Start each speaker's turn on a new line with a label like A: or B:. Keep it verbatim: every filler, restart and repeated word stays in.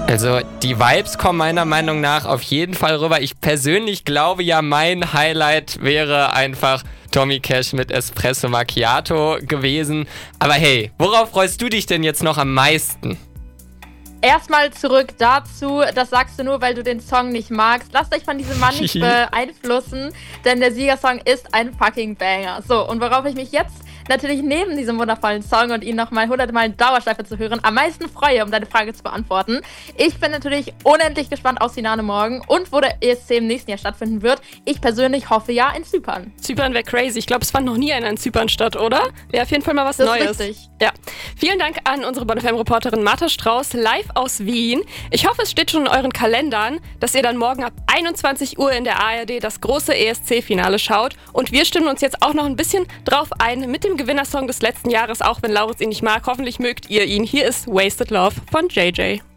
A: Also die Vibes kommen meiner Meinung nach auf jeden Fall rüber. Ich persönlich glaube ja, mein Highlight wäre einfach Tommy Cash mit Espresso Macchiato gewesen. Aber hey, worauf freust du dich denn jetzt noch am meisten?
B: Erstmal zurück dazu, das sagst du nur, weil du den Song nicht magst. Lasst euch von diesem Mann nicht beeinflussen, denn der Siegersong ist ein fucking Banger. So, und worauf ich mich jetzt natürlich neben diesem wundervollen Song und ihn nochmal hundertmal in Dauerschleife zu hören, am meisten freue, um deine Frage zu beantworten. Ich bin natürlich unendlich gespannt aufs Finale morgen und wo der E S C im nächsten Jahr stattfinden wird. Ich persönlich hoffe ja in Zypern.
C: Zypern wäre crazy. Ich glaube, es fand noch nie einer in Zypern statt, oder? Wäre auf jeden Fall mal was
B: das
C: Neues.
B: Ist richtig.
C: Ja. Vielen Dank an unsere Bonn F M-Reporterin Martha Strauß, live aus Wien. Ich hoffe, es steht schon in euren Kalendern, dass ihr dann morgen ab einundzwanzig Uhr in der A R D das große E S C-Finale schaut. Und wir stimmen uns jetzt auch noch ein bisschen drauf ein mit dem Gewinnersong des letzten Jahres, auch wenn Lauritz ihn nicht mag. Hoffentlich mögt ihr ihn. Hier ist Wasted Love von J J.